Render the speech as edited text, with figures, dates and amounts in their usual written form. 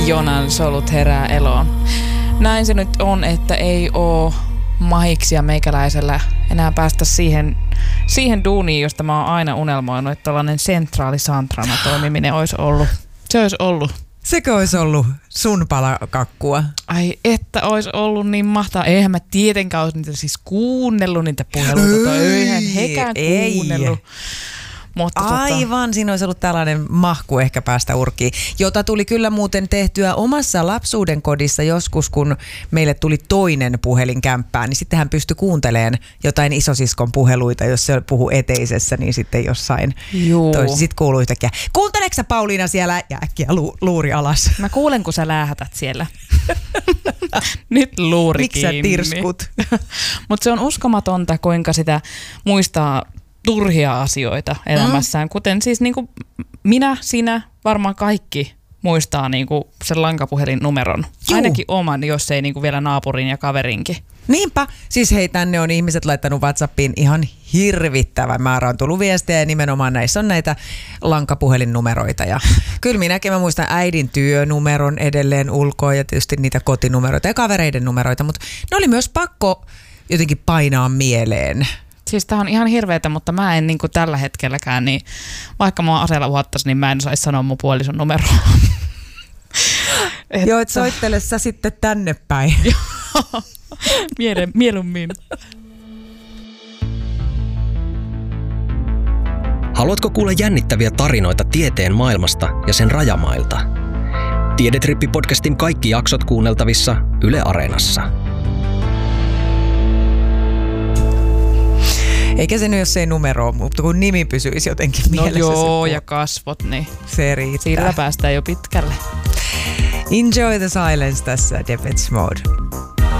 Jonan solut herää eloon. Näin se nyt on, että ei oo mahiksia meikäläisellä enää päästä siihen duuniin, josta mä oon aina unelmoinut, että tällainen sentraalisantrana toimiminen olisi ollut. Se olisi ollut. Sekö olisi ollut sun palakakkua? Ai, että olisi ollut niin mahtavaa. Eihän mä tietenkään olisi niitä siis kuunnellut niitä puheluita. Eihän hekään kuunnellut. Mutta aivan, siinä olisi ollut tällainen mahku ehkä päästä urkiin, jota tuli kyllä muuten tehtyä omassa lapsuuden kodissa joskus, kun meille tuli toinen puhelin kämppään, niin sitten hän pystyi kuuntelemaan jotain isosiskon puheluita, jos se puhuu eteisessä, niin sitten jossain toisessa. Sitten kuului yhtäkkiä, kuunteleksä sä Pauliina siellä? Ja äkkiä luuri alas. Mä kuulen, kun sä läähätät siellä. Nyt luuri Miksi sä tirskut? Mutta se on uskomatonta, kuinka sitä muistaa turhia asioita elämässään, kuten siis niinku minä, sinä, varmaan kaikki muistaa niinku sen lankapuhelinnumeron. Ainakin oman, jos ei niinku vielä naapurin ja kaverinkin. Niinpä. Siis hei, tänne on ihmiset laittanut WhatsAppiin ihan hirvittävä määrä. On tullut viestejä ja nimenomaan näissä on näitä lankapuhelinnumeroita. Ja kyllä minäkin mä muistan äidin työnumeron edelleen ulkoa ja tietysti niitä kotinumeroita ja kavereiden numeroita, mutta ne oli myös pakko jotenkin painaa mieleen. Siis tää on ihan hirveetä, mutta mä en niinku tällä hetkelläkään, niin vaikka mua aseella uhattaisi, niin mä en saisi sanoa mun puolison numeroa. Joo, et soittele sä sitten tänne päin. Mieluummin. Haluatko kuulla jännittäviä tarinoita tieteen maailmasta ja sen rajamailta? Tiedetrippi-podcastin kaikki jaksot kuunneltavissa Yle Areenassa. Eikä se nyt, jos ei numero, mutta kun nimi pysyisi jotenkin mielessä. No joo, ja kasvot, niin se riittää. Sillä päästään jo pitkälle. Enjoy the silence tässä Depeche Mode.